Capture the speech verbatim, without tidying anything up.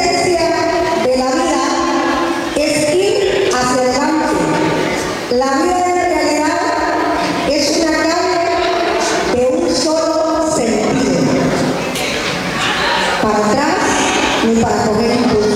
esencia de la vida es ir hacia adelante. La vida en realidad es una calle de un solo sentido. Para atrás ni para coger impulso.